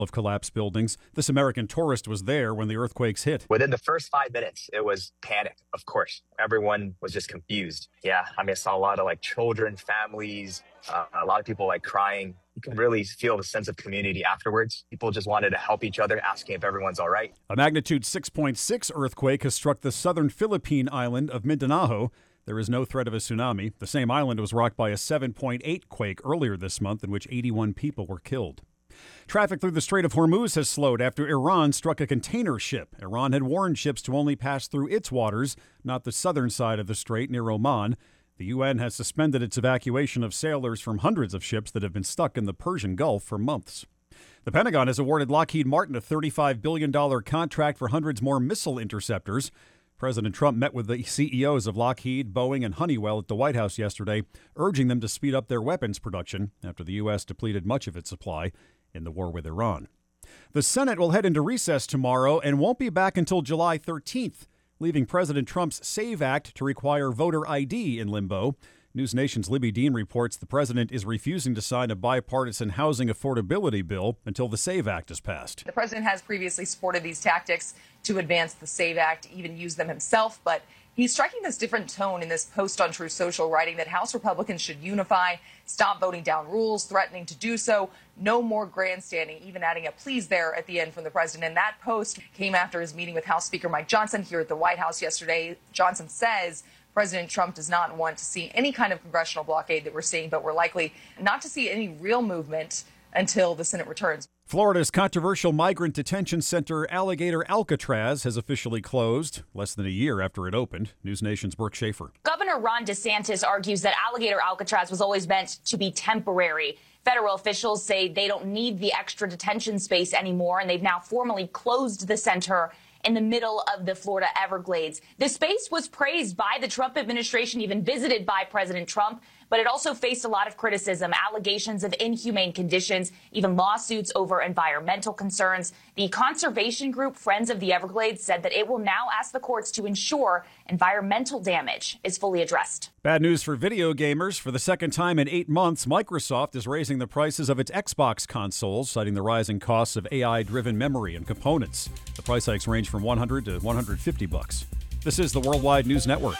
of collapsed buildings. This American tourist was there when the earthquakes hit. Within the first 5 minutes, it was panic, of course. Everyone was just confused. Yeah, I saw a lot of children, families, a lot of people crying. You can really feel the sense of community afterwards. People just wanted to help each other, asking if everyone's all right. A magnitude 6.6 earthquake has struck the southern Philippine island of Mindanao. There is no threat of a tsunami. The same island was rocked by a 7.8 quake earlier this month, in which 81 people were killed. Traffic through the Strait of Hormuz has slowed after Iran struck a container ship. Iran had warned ships to only pass through its waters, not the southern side of the strait near Oman. The UN has suspended its evacuation of sailors from hundreds of ships that have been stuck in the Persian Gulf for months. The Pentagon has awarded Lockheed Martin a $35 billion contract for hundreds more missile interceptors. President Trump met with the CEOs of Lockheed, Boeing, and Honeywell at the White House yesterday, urging them to speed up their weapons production after the U.S. depleted much of its supply in the war with Iran. The Senate will head into recess tomorrow and won't be back until July 13th, leaving President Trump's SAVE Act to require voter ID in limbo. News Nation's Libby Dean reports the president is refusing to sign a bipartisan housing affordability bill until the SAVE Act is passed. The president has previously supported these tactics to advance the SAVE Act, even used them himself, but he's striking this different tone in this post on Truth Social, writing that House Republicans should unify, stop voting down rules, threatening to do so, no more grandstanding, even adding a please there at the end from the president. And that post came after his meeting with House Speaker Mike Johnson here at the White House yesterday. Johnson says President Trump does not want to see any kind of congressional blockade that we're seeing, but we're likely not to see any real movement until the Senate returns. Florida's controversial migrant detention center Alligator Alcatraz has officially closed less than a year after it opened. News Nation's Brooke Schaefer. Governor Ron DeSantis argues that Alligator Alcatraz was always meant to be temporary. Federal officials say they don't need the extra detention space anymore, and they've now formally closed the center in the middle of the Florida Everglades. The space was praised by the Trump administration, even visited by President Trump, but it also faced a lot of criticism, allegations of inhumane conditions, even lawsuits over environmental concerns. The conservation group Friends of the Everglades said that it will now ask the courts to ensure environmental damage is fully addressed. Bad news for video gamers. For the second time in 8 months, Microsoft is raising the prices of its Xbox consoles, citing the rising costs of AI-driven memory and components. The price hikes range from $100 to $150. This is the Worldwide News Network.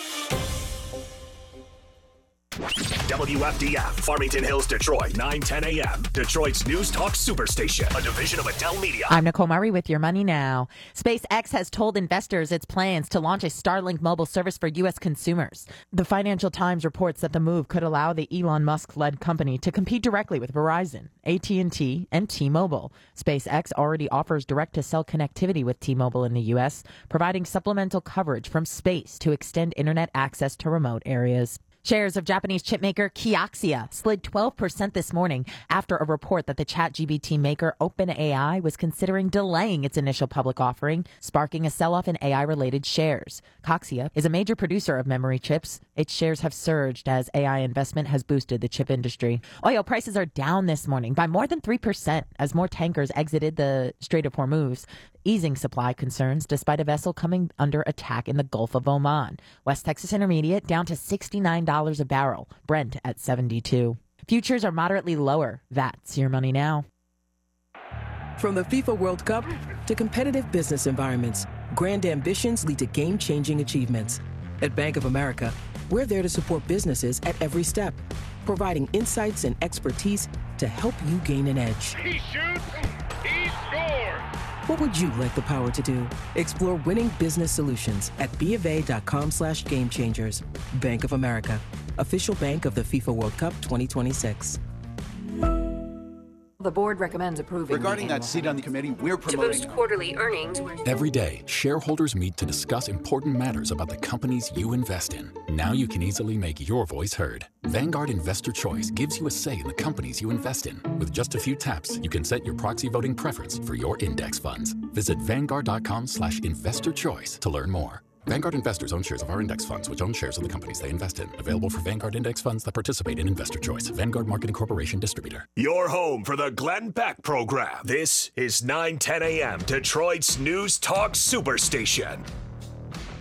WFDF, Farmington Hills, Detroit, 9:10 a.m. Detroit's News Talk Superstation, a division of Adele Media. I'm Nicole Murray with your money now. SpaceX has told investors its plans to launch a Starlink mobile service for U.S. consumers. The Financial Times reports that the move could allow the Elon Musk-led company to compete directly with Verizon, AT&T, and T-Mobile. SpaceX already offers direct-to-cell connectivity with T-Mobile in the U.S., providing supplemental coverage from space to extend internet access to remote areas. Shares of Japanese chipmaker Kioxia slid 12% this morning after a report that the ChatGPT maker OpenAI was considering delaying its initial public offering, sparking a sell-off in AI-related shares. Kioxia is a major producer of memory chips. Its shares have surged as AI investment has boosted the chip industry. Oil prices are down this morning by more than 3% as more tankers exited the Strait of Hormuz, easing supply concerns despite a vessel coming under attack in the Gulf of Oman. West Texas Intermediate down to $69 a barrel, Brent at $72. Futures are moderately lower. That's your money now. From the FIFA World Cup to competitive business environments, grand ambitions lead to game-changing achievements. At Bank of America, we're there to support businesses at every step, providing insights and expertise to help you gain an edge. He shoots, he scores! What would you like the power to do? Explore winning business solutions at BofA.com/gamechangers. Bank of America, official bank of the FIFA World Cup 2026. The board recommends approving. Regarding that seat on the committee, we're promoting to boost quarterly earnings. Every day, shareholders meet to discuss important matters about the companies you invest in. Now you can easily make your voice heard. Vanguard Investor Choice gives you a say in the companies you invest in. With just a few taps, you can set your proxy voting preference for your index funds. Visit Vanguard.com/investorchoice to learn more. Vanguard investors own shares of our index funds, which own shares of the companies they invest in. Available for Vanguard index funds that participate in Investor Choice. Vanguard Marketing Corporation Distributor. Your home for the Glenn Beck Program. This is 9:10 a.m. Detroit's News Talk Superstation.